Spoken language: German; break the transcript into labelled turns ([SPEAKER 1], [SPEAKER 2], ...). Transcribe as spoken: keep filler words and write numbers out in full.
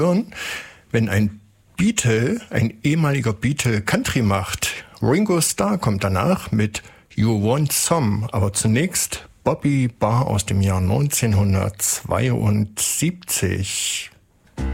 [SPEAKER 1] hören, wenn ein Beatle, ein ehemaliger Beatle Country macht. Ringo Starr kommt danach mit You Want Some, aber zunächst Bobby Barr aus dem Jahr neunzehnhundertzweiundsiebzig.